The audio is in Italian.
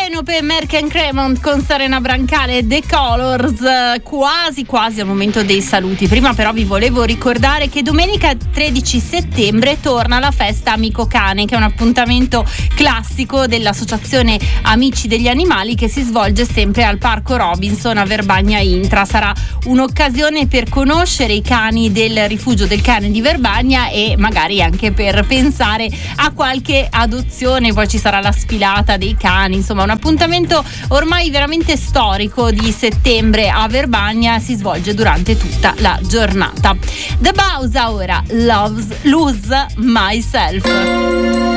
Penelope, Merck & Cremont con Serena Brancale, The Colors. Quasi al momento dei saluti. Prima però vi volevo ricordare che domenica 13 settembre torna la festa Amico Cane, che è un appuntamento classico dell'associazione Amici degli Animali, che si svolge sempre al Parco Robinson a Verbagna Intra. Sarà un'occasione per conoscere i cani del Rifugio del Cane di Verbagna e magari anche per pensare a qualche adozione. Poi ci sarà la sfilata dei cani, insomma un appuntamento ormai veramente storico di settembre a Verbagna, si svolge durante tutta la giornata. The Bausa ora, Lose Myself.